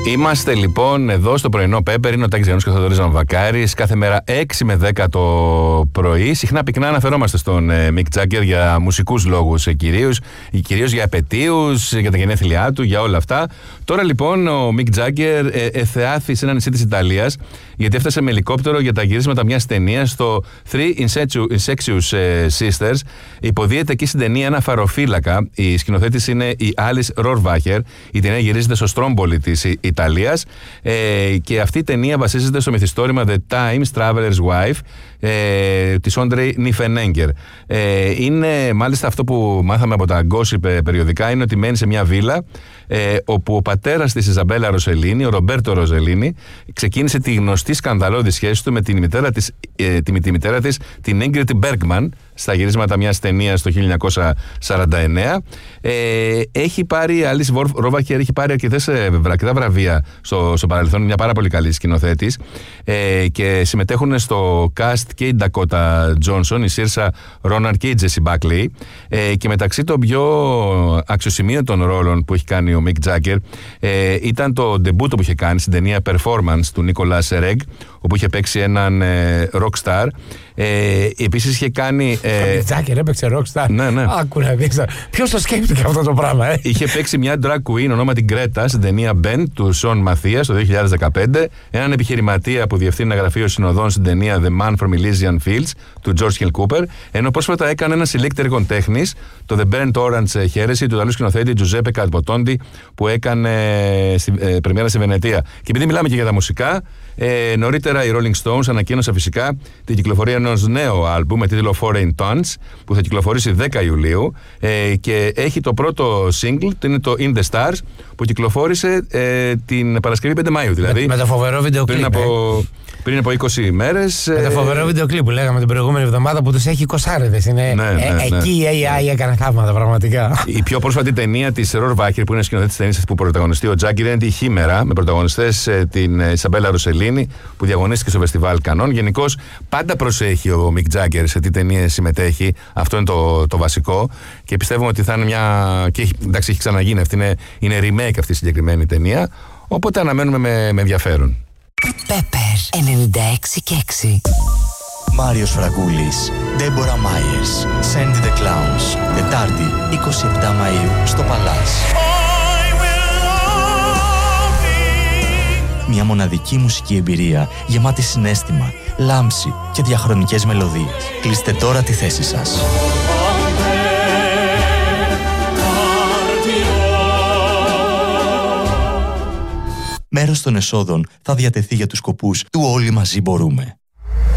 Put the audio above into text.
Είμαστε λοιπόν εδώ στο πρωινό Πέπερ. Είναι ο Τάκης Γιαννούς και ο Θοδωρής Βαμβακάρης. Κάθε μέρα 6 με 10 το πρωί. Συχνά πυκνά αναφερόμαστε στον Μικ Τζάγκερ για μουσικούς λόγους κυρίως για επετείους, για τα γενέθλιά του, για όλα αυτά. Τώρα λοιπόν ο Μικ Τζάγκερ εθεάθη σε ένα νησί της Ιταλίας, γιατί έφτασε με ελικόπτερο για τα γυρίσματα μιας ταινίας στο Three Incestuous Sisters. Υποδίεται εκεί στην ταινία ένα φαροφύλακα. Η σκηνοθέτης είναι η Alice Rohrwacher. Η ταινία γυρίζεται στο Στρόμπολι της Ιταλίας και αυτή η ταινία βασίζεται στο μυθιστόρημα The Times Traveler's Wife της Όντρεϊ Νιφενέγκερ. Είναι μάλιστα αυτό που μάθαμε από τα gossip περιοδικά, είναι ότι μένει σε μια βίλα όπου ο πατέρας της Ιζαμπέλα Ροσελίνη, ο Ρομπέρτο Ροζελίνη, ξεκίνησε τη γνωστή σκανδαλώδη σχέση του με τη μητέρα της, την Ingrid Bergman, στα γυρίσματα μιας ταινίας το 1949. Έχει πάρει, η Alice Rohrwacher έχει πάρει αρκετά βραβεία στο παρελθόν, μια πάρα πολύ καλή σκηνοθέτης, και συμμετέχουν στο cast και η Ντακότα Τζόνσον, η Σίρσα Ρόναν και η Τζέσι Μπάκλεϊ, και μεταξύ των πιο αξιοσημείωτων ρόλων που έχει κάνει ο Μικ Τζάγκερ ήταν το ντεμπούτο που είχε κάνει στην ταινία Performance του Νίκολας Ρεγκ, όπου είχε παίξει έναν rockstar. Επίσης είχε κάνει. Ο Μικ Τζάγκερ έπαιξε rockstar. Ναι. Άκου να δεις. Ποιος το σκέφτηκε αυτό το πράγμα, Είχε παίξει μια drag queen ονόματι Γκρέτα στην ταινία Ben του Σον Μαθίας το 2015. Έναν επιχειρηματία που διευθύνει ένα γραφείο συνοδών στην ταινία The Man from Elysian Fields του George Hill Cooper. Ενώ πρόσφατα έκανε ένα select έργων τέχνης, το The Burnt Orange Heresy του Ιταλού σκηνοθέτη Giuseppe Capotondi, που έκανε πρεμιέρα στη Βενετία. Και επειδή μιλάμε και για τα μουσικά, νωρίτερα οι Rolling Stones ανακοίνωσαν φυσικά την κυκλοφορία ενός νέου άλμπου με τίτλο Foreign Tons, που θα κυκλοφορήσει 10 Ιουλίου, και έχει το πρώτο single, είναι το In the Stars, που κυκλοφόρησε την Παρασκευή 5 Μαΐου, δηλαδή με το φοβερό βίντεο κλιπ. Πριν από 20 ημέρες. Με το φοβερό βίντεο κλιπ που λέγαμε την προηγούμενη εβδομάδα, που τους έχει 20άριδες. Εκεί η AI έκανε θαύματα πραγματικά. Η πιο πρόσφατη ταινία της Rohrwacher, που είναι σκηνοθέτης της ταινίας που πρωταγωνιστεί ο Τζάγκερ, είναι τη Χήμερα, με πρωταγωνιστές την Ισαμπέλα Ροσελίνη, που διαγωνίστηκε στο Φεστιβάλ Κανών. Γενικώς πάντα προσέχει ο Μικ Τζάγκερ σε τι ταινίες συμμετέχει. Αυτό είναι το βασικό. Και πιστεύουμε ότι θα είναι μια. Και εντάξει, έχει ξαναγίνει. Αυτή είναι remake αυτή η συγκεκριμένη ταινία. Οπότε αναμένουμε με ενδιαφέρον. Πέπερ 96,6. Μάριος Φραγκούλης, Ντέμπορα Μάιερς, Sandy the Clowns, Τετάρτη 27 Μαΐου στο Παλάς. Μια μοναδική μουσική εμπειρία γεμάτη συναίσθημα, λάμψη και διαχρονικές μελωδίες. Κλείστε τώρα τη θέση σας. Μέρος των εσόδων θα διατεθεί για τους σκοπούς του «Όλοι μαζί μπορούμε».